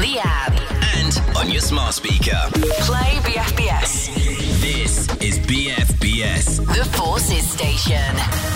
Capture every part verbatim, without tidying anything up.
the app. And on your smart speaker. Play B F B S. This is B F B S. The Forces Station.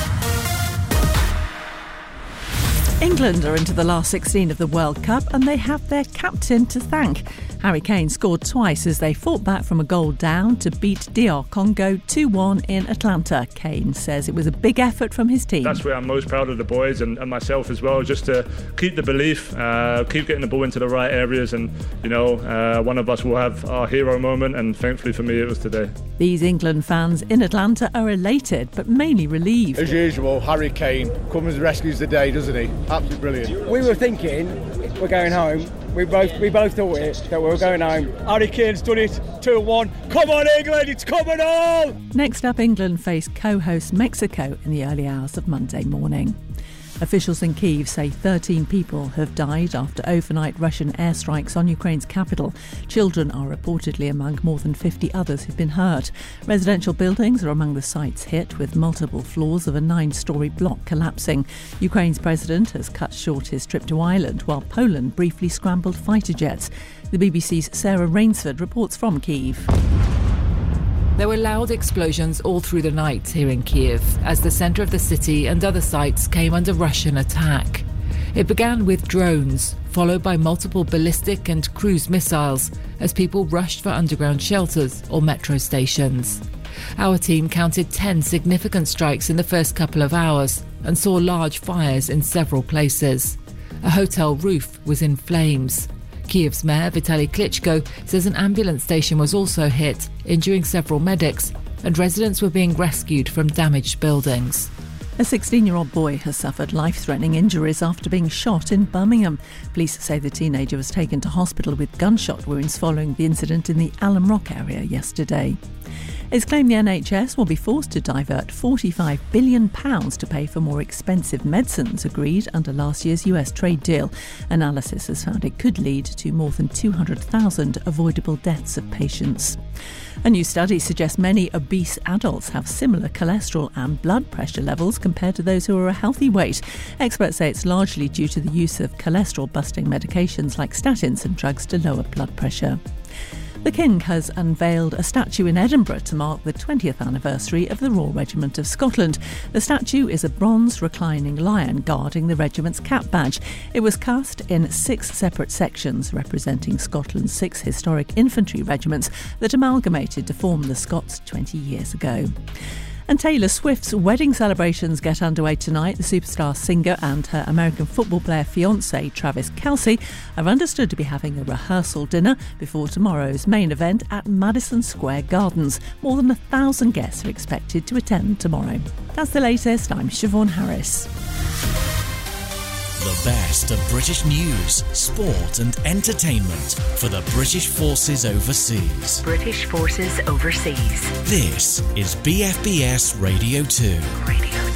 England are into the last sixteen of the World Cup and they have their captain to thank. Harry Kane scored twice as they fought back from a goal down to beat D R Congo two one in Atlanta. Kane says it was a big effort from his team. That's where I'm most proud of the boys and, and myself as well, just to keep the belief, uh, keep getting the ball into the right areas, and you know, uh, one of us will have our hero moment, and thankfully for me it was today. These England fans in Atlanta are elated but mainly relieved. As usual, Harry Kane comes and rescues the day, doesn't he? Absolutely brilliant. We were thinking we're going home. We both we both thought it, that we were going home. Harry Kane's done it, two one. Come on England, it's coming on! Next up, England face co-host Mexico in the early hours of Monday morning. Officials in Kyiv say thirteen people have died after overnight Russian airstrikes on Ukraine's capital. Children are reportedly among more than fifty others who've been hurt. Residential buildings are among the sites hit, with multiple floors of a nine-storey block collapsing. Ukraine's president has cut short his trip to Ireland, while Poland briefly scrambled fighter jets. The B B C's Sarah Rainsford reports from Kyiv. There were loud explosions all through the night here in Kyiv as the centre of the city and other sites came under Russian attack. It began with drones, followed by multiple ballistic and cruise missiles as people rushed for underground shelters or metro stations. Our team counted ten significant strikes in the first couple of hours and saw large fires in several places. A hotel roof was in flames. Kyiv's mayor, Vitaly Klitschko, says an ambulance station was also hit, injuring several medics, and residents were being rescued from damaged buildings. A sixteen-year-old boy has suffered life-threatening injuries after being shot in Birmingham. Police say the teenager was taken to hospital with gunshot wounds following the incident in the Alum Rock area yesterday. It's claimed the N H S will be forced to divert forty-five billion pounds to pay for more expensive medicines agreed under last year's U S trade deal. Analysis has found it could lead to more than two hundred thousand avoidable deaths of patients. A new study suggests many obese adults have similar cholesterol and blood pressure levels compared to those who are a healthy weight. Experts say it's largely due to the use of cholesterol-busting medications like statins and drugs to lower blood pressure. The King has unveiled a statue in Edinburgh to mark the twentieth anniversary of the Royal Regiment of Scotland. The statue is a bronze reclining lion guarding the regiment's cap badge. It was cast in six separate sections representing Scotland's six historic infantry regiments that amalgamated to form the Scots twenty years ago. And Taylor Swift's wedding celebrations get underway tonight. The superstar singer and her American football player fiancé, Travis Kelce, are understood to be having a rehearsal dinner before tomorrow's main event at Madison Square Gardens. More than a thousand guests are expected to attend tomorrow. That's the latest. I'm Siobhan Harris. The best of British news, sport and entertainment for the British Forces Overseas. British Forces Overseas. This is B F B S Radio two. Radio